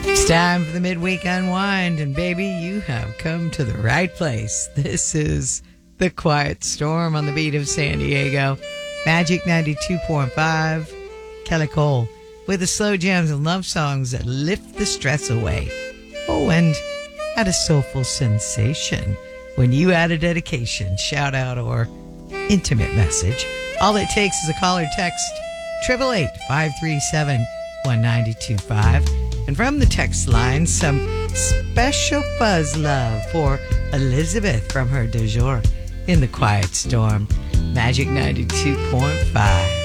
It's time for the midweek unwind, and baby, you have come to the right place. This is The Quiet Storm on the beat of San Diego. Magic 92.5, Kelly Cole, with the slow jams and love songs that lift the stress away. Oh, and add a soulful sensation when you add a dedication, shout out, or intimate message. All it takes is a call or text, 888-537-1925. And from the text line, some special fuzz love for Elizabeth from her de jour in The Quiet Storm. Magic 92.5.